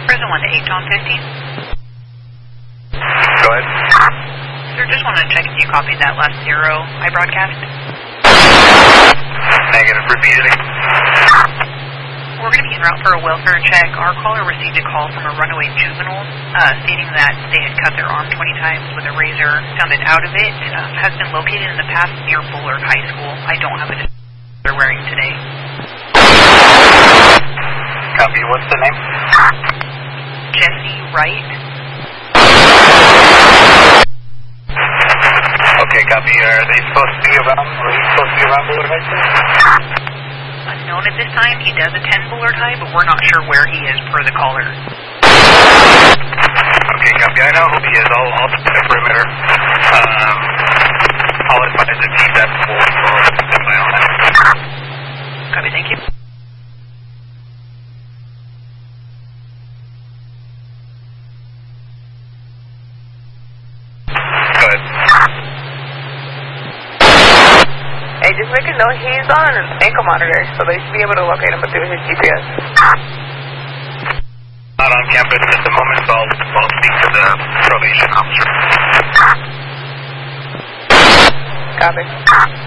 Prison 1 to 8, Tom 15. Go ahead. Sir, just wanted to check if you copied that last zero I broadcast. Negative. Repeat it again. We're going to be en route for a welfare check. Our caller received a call from a runaway juvenile stating that they had cut their arm 20 times with a razor, sounded out of it, has been located in the past near Bullard High School. I don't have a description they're wearing today. Copy. What's the name? Jesse Wright. Okay, copy. Are they supposed to be around? Are you supposed to be around Bullard High School? Unknown at this time. He does attend Bullard High, but we're not sure where he is per the caller. Okay, copy. I know who he is. I'll set the perimeter. I'll advise if he's at full or somebody on that. Copy, thank you. Go ahead. Hey, just make a note, he's on an ankle monitor, so they should be able to locate him through his GPS. Not on campus at the moment, so I'll speak to the probation officer. Copy.